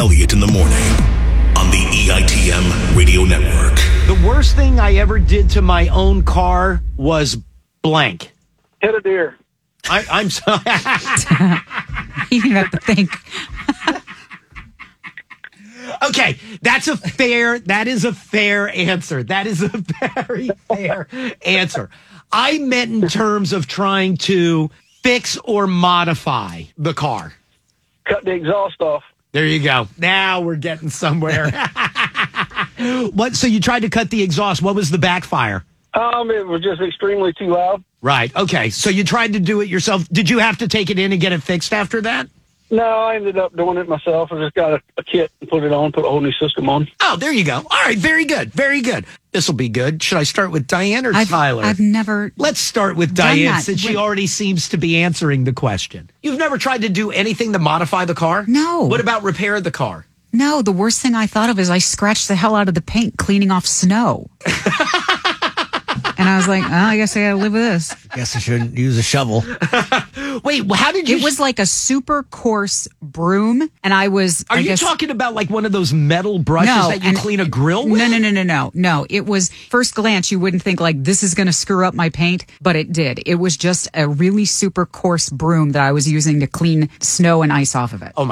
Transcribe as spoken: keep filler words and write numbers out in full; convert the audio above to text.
Elliott in the morning on the E I T M Radio Network. The worst thing I ever did to my own car was blank. Hit a deer. I, I'm sorry. You didn't have to think. Okay, that's a fair, that is a fair answer. That is a very fair answer. I meant in terms of trying to fix or modify the car. Cut the exhaust off. There you go. Now we're getting somewhere. What? So you tried to cut the exhaust. What was the backfire? Um, it was just extremely too loud. Right. Okay. So you tried to do it yourself. Did you have to take it in and get it fixed after that? No, I ended up doing it myself. I just got a, a kit and put it on, put a whole new system on. Oh, there you go. All right. Very good. Very good. This will be good. Should I start with Diane or I've, Tyler? I've never. Let's start with done Diane that. since she Wait. already seems to be answering the question. You've never tried to do anything to modify the car? No. What about repair the car? No, the worst thing I thought of is I scratched the hell out of the paint cleaning off snow. And I was like, oh, I guess I gotta live with this. Guess I shouldn't use a shovel. Wait, well, how did you... It was like a super coarse broom, and I was... Are I you guess, talking about like one of those metal brushes No, that you and- clean a grill with? No, no, no, no, no, no. It was, first glance, you wouldn't think like this is going to screw up my paint, but it did. It was just a really super coarse broom that I was using to clean snow and ice off of it. Oh, my